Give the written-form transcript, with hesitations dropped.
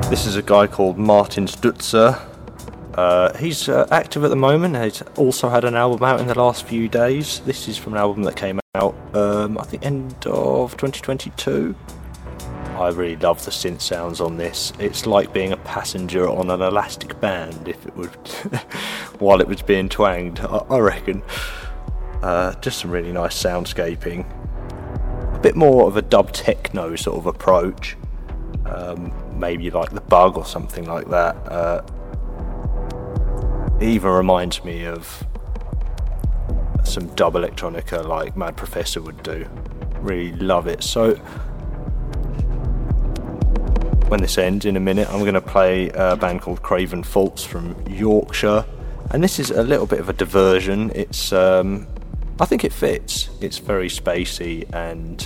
This is a guy called Martin Stutzer. He's active at the moment. He's also had an album out in the last few days. This is from an album that came out, I think, end of 2022. I really love the synth sounds on this. It's like being a passenger on an elastic band, if it would, while it was being twanged, I reckon. Just some really nice soundscaping. A bit more of a dub techno sort of approach. Maybe like The Bug or something like that. It even reminds me of some dub electronica like Mad Professor would do. Really love it. So when this ends in a minute, I'm going to play a band called Craven Faults from Yorkshire, and this is a little bit of a diversion. It's I think it fits. It's very spacey and